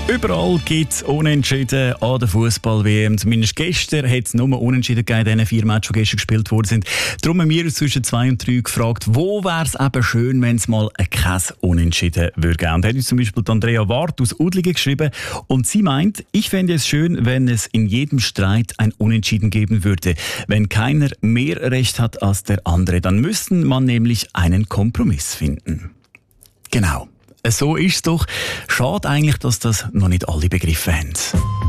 Überall gibt es Unentschieden an der Fußball-WM. Zumindest gestern hat es nur Unentschieden gegeben in den 4 Matches, die gestern gespielt worden sind. Darum haben wir uns zwischen 2 und 3 gefragt, wo wäre es eben schön, wenn es mal kein Unentschieden würde geben. Und hat uns zum Beispiel Andrea Wart aus Udligen geschrieben. Und sie meint, ich fände es schön, wenn es in jedem Streit ein Unentschieden geben würde. Wenn keiner mehr Recht hat als der andere, dann müsste man nämlich einen Kompromiss finden. Genau. So ist es doch. Schade eigentlich, dass das noch nicht alle begriffen haben.